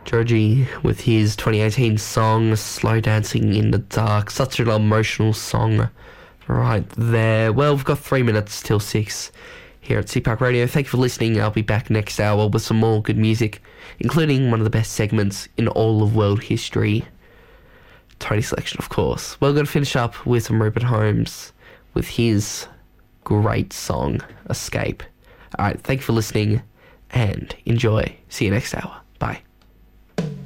Georgie with his 2018 song Slow Dancing in the Dark. Such an emotional song right there. Well, we've got 3 minutes till 6 here at CPAC Radio. Thank you for listening. I'll be back next hour with some more good music, including one of the best segments in all of world history. Tony Selection, of course. We're going to finish up with some Rupert Holmes with his great song, Escape. Alright, thank you for listening and enjoy. See you next hour. Bye.